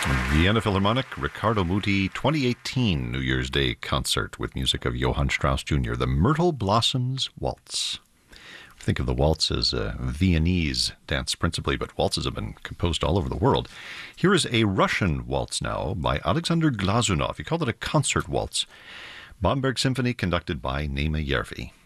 Vienna Philharmonic, Riccardo Muti, 2018 New Year's Day concert with music of Johann Strauss Jr., the Myrtle Blossoms Waltz. Think of the waltz as a Viennese dance principally, but waltzes have been composed all over the world. Here is a Russian waltz now by Alexander Glazunov. He called it a concert waltz. Bamberg Symphony conducted by Naima Järvi.